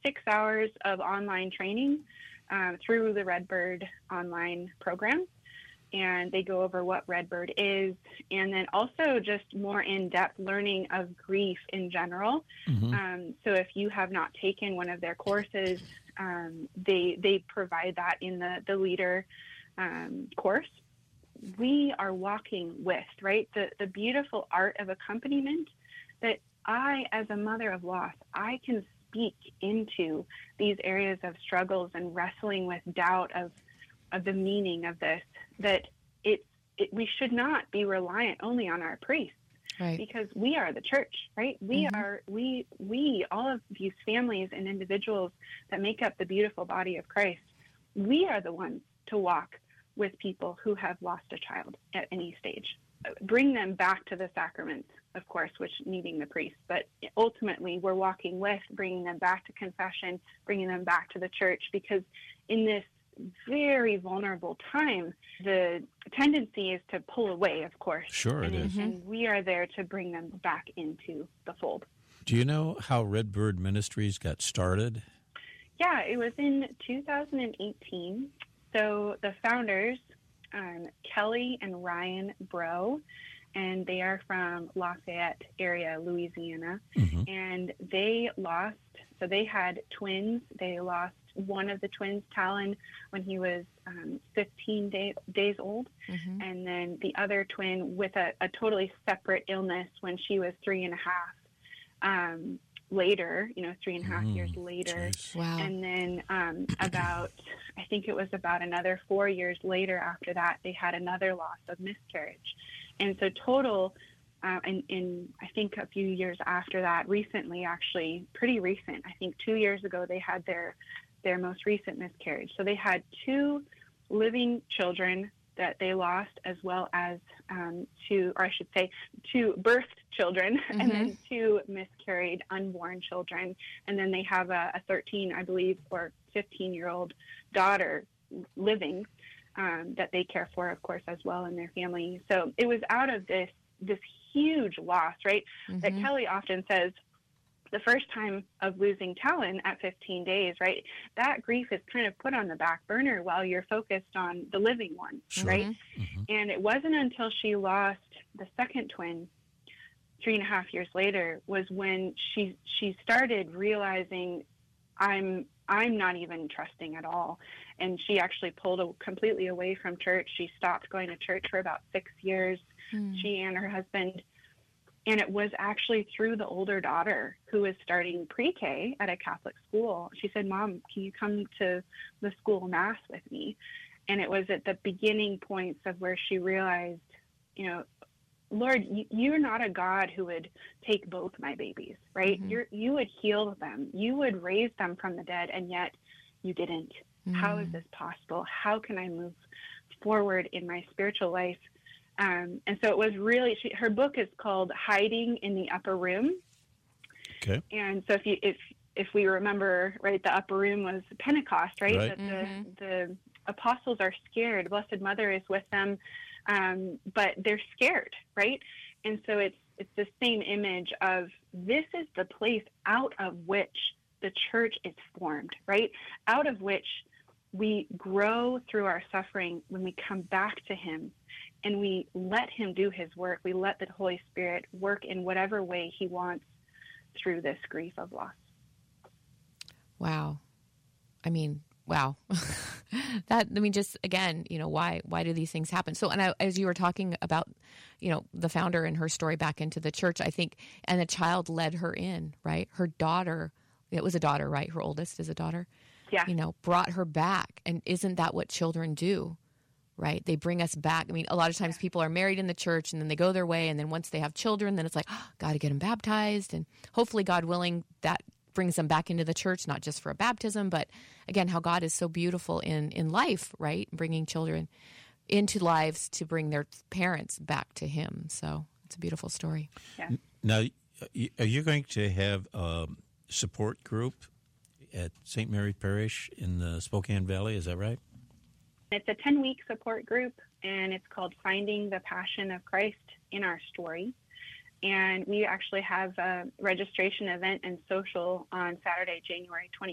6 hours of online training through the Redbird online program. And they go over what Redbird is, and then also just more in-depth learning of grief in general. So if you have not taken one of their courses, they provide that in the leader course. We are walking with, right, the beautiful art of accompaniment that I, as a mother of loss, I can speak into these areas of struggles and wrestling with doubt of the meaning of this, that we should not be reliant only on our priests, right? Because we are the church, right? We are, all of these families and individuals that make up the beautiful body of Christ, we are the ones to walk with people who have lost a child at any stage. Bring them back to the sacraments, of course, which needing the priest, but ultimately we're walking with, bringing them back to confession, bringing them back to the church, because in this very vulnerable time, the tendency is to pull away, of course. Sure, it is. And we are there to bring them back into the fold. Do you know how Redbird Ministries got started? Yeah, it was in 2018. So the founders, Kelly and Ryan Bro, and they are from Lafayette area, Louisiana, and they had twins. They lost one of the twins, Talon, when he was 15 days old, and then the other twin with a totally separate illness when she was 3.5 later, 3.5 years later. Wow. And then I think it was about another 4 years later after that, they had another loss of miscarriage. And so total, in I think a few years after that, recently, actually, pretty recent, I think 2 years ago, they had their most recent miscarriage. So they had 2 living children that they lost, as well as 2 birthed children, and then 2 miscarried unborn children. And then they have a 13, I believe, or 15-year-old daughter living that they care for, of course, as well in their family. So it was out of this huge loss, right, that Kelly often says, the first time of losing Talon at 15 days, right, that grief is kind of put on the back burner while you're focused on the living one, right? And it wasn't until she lost the second twin 3.5 years later was when she started realizing, I'm not even trusting at all. And she actually pulled completely away from church. She stopped going to church for about 6 years, she and her husband. And it was actually through the older daughter who was starting pre-K at a Catholic school. She said, Mom, can you come to the school mass with me? And it was at the beginning points of where she realized, Lord, you're not a God who would take both my babies, right? You would heal them. You would raise them from the dead, and yet you didn't. How is this possible? How can I move forward in my spiritual life? And so it was really, her book is called Hiding in the Upper Room. Okay. And so if we remember, right, the upper room was Pentecost, right? That the apostles are scared. Blessed Mother is with them, but they're scared, right? And so it's the same image of, this is the place out of which the church is formed, right? Out of which we grow through our suffering when we come back to him and we let him do his work. We let the Holy Spirit work in whatever way he wants through this grief of loss. Wow. Wow. Just again, why do these things happen? So, as you were talking about, the founder and her story back into the church, I think, and the child led her in, right? Her daughter, it was a daughter, right? Her oldest is a daughter. Yeah. Brought her back. And isn't that what children do? Right? They bring us back. A lot of times people are married in the church and then they go their way. And then once they have children, then it's like, got to get them baptized. And hopefully, God willing, that brings them back into the church, not just for a baptism, but again, how God is so beautiful in life, right? Bringing children into lives to bring their parents back to him. So it's a beautiful story. Yeah. Now, are you going to have a support group at St. Mary Parish in the Spokane Valley? Is that right? It's a 10-week support group, and it's called Finding the Passion of Christ in Our Story. And we actually have a registration event and social on Saturday, January 20th.